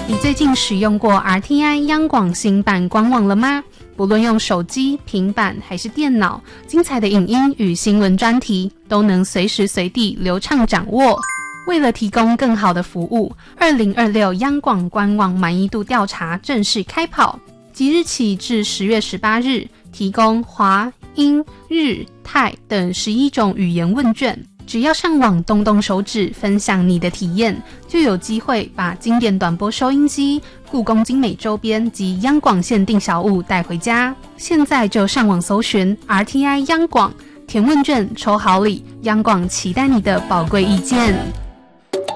你最近使用过 RTI 央广新版官网了吗？不论用手机、平板还是电脑，精彩的影音与新闻专题都能随时随地流畅掌握。为了提供更好的服务，2026央广官网满意度调查正式开跑，即日起至10月18日，提供华、英、日、泰等11种语言问卷。只要上网动动手指分享你的体验，就有机会把经典短波收音机、故宫精美周边及央广限定小物带回家。现在就上网搜寻 RTI 央广，填问卷抽好礼，央广期待你的宝贵意见。